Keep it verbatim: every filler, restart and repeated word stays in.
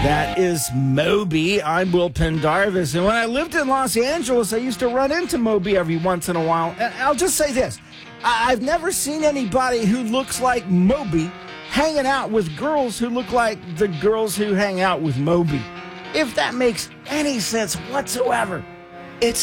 That is Moby. I'm Will Pendarvis. And when I lived in Los Angeles, I used to run into Moby every once in a while. And I'll just say this. I- I've never seen anybody who looks like Moby hanging out with girls who look like the girls who hang out with Moby. If that makes any sense whatsoever.